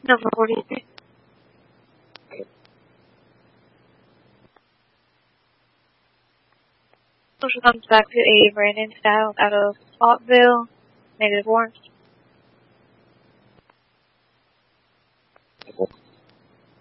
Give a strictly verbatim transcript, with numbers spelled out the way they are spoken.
Number forty-six. Social comes back to a Brandon Styles out of Falkville. Negative warrants.